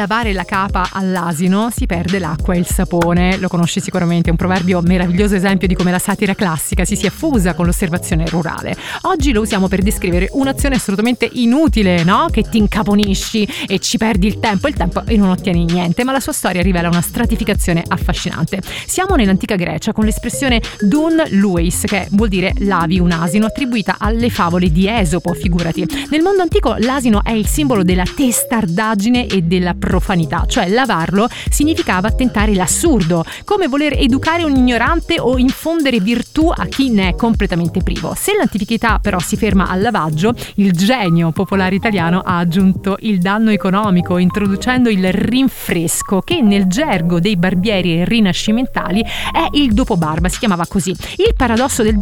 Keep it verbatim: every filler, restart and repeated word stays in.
lavare la capa all'asino si perde l'acqua e il sapone. Lo conosci sicuramente, è un proverbio meraviglioso esempio di come la satira classica si sia fusa con l'osservazione rurale. Oggi lo usiamo per descrivere un'azione assolutamente inutile, no? Che ti incaponisci e ci perdi il tempo, il tempo e non ottieni niente, ma la sua storia rivela una stratificazione affascinante. Siamo nell'antica Grecia con l'espressione dun luis, che vuol dire lavi un asino, attribuita alle favole di Esopo, figurati. Nel mondo antico l'asino è il simbolo della testardaggine e della profanità, cioè lavarlo significava tentare l'assurdo, come voler educare un ignorante o infondere virtù a chi ne è completamente privo. Se l'antichità però si ferma al lavaggio, il genio popolare italiano ha aggiunto il danno economico, introducendo il rinfresco, che nel gergo dei barbieri rinascimentali è il dopobarba, si chiamava così. Il paradosso del